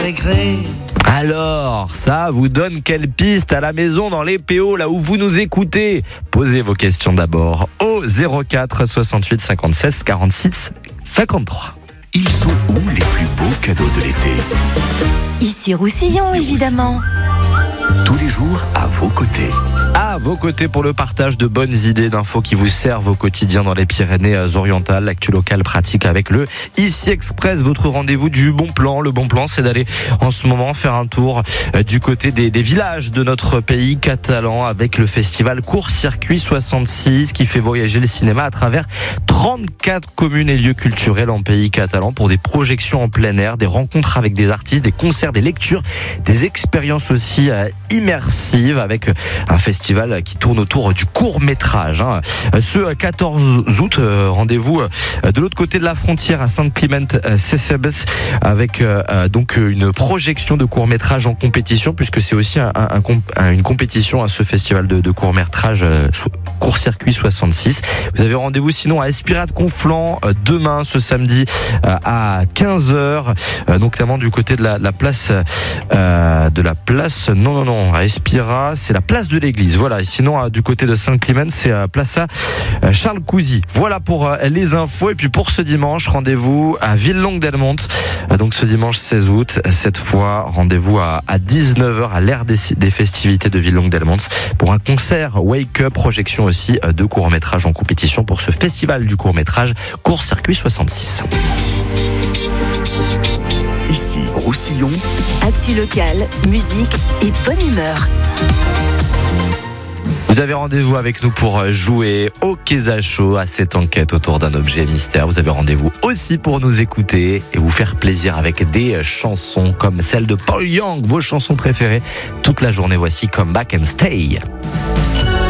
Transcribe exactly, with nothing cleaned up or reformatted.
Alors, ça vous donne quelle piste à la maison, dans les P O, là où vous nous écoutez? Posez vos questions d'abord au zéro quatre soixante-huit cinquante-seize quarante-six cinquante-trois. Ils sont où les plus beaux cadeaux de l'été? Ici Roussillon, évidemment. Tous les jours à vos côtés. À vos côtés pour le partage de bonnes idées, d'infos qui vous servent au quotidien dans les Pyrénées-Orientales. L'actu locale pratique avec le Ici Express, votre rendez-vous du bon plan. Le bon plan, c'est d'aller en ce moment faire un tour du côté des, des villages de notre pays catalan avec le festival Court-Circuit soixante-six qui fait voyager le cinéma à travers trente-quatre communes et lieux culturels en pays catalan pour des projections en plein air, des rencontres avec des artistes, des concerts, des lectures, des expériences aussi immersives avec un festival qui tourne autour du court-métrage. Ce quatorze août, rendez-vous de l'autre côté de la frontière à Saint-Climent-Sesebes avec donc une projection de court-métrage en compétition, puisque c'est aussi un, un, un, une compétition à ce festival de, de court-métrage Court-Circuit soixante-six. Vous avez rendez-vous sinon à Espira de Conflans demain, ce samedi à quinze heures, donc notamment du côté de la, la place euh, de la place non non non à Espira, c'est la place de l'église. Voilà, et sinon du côté de Saint-Climent, c'est Plaça Charles Cousy. Voilà pour les infos. Et puis pour ce dimanche, rendez-vous à Villelongue-d'Helmont. Donc ce dimanche seize août, cette fois rendez-vous à, à dix-neuf heures à l'ère des, des festivités de Villelongue-d'Helmont pour un concert Wake Up, projection aussi de court-métrage en compétition pour ce festival du court-métrage Court-Circuit soixante-six. Ici, Roussillon. Actu locale, musique et bonne humeur. Vous avez rendez-vous avec nous pour jouer au Keza Show à cette enquête autour d'un objet mystère. Vous avez rendez-vous aussi pour nous écouter et vous faire plaisir avec des chansons comme celle de Paul Young, vos chansons préférées toute la journée. Voici Come Back and Stay.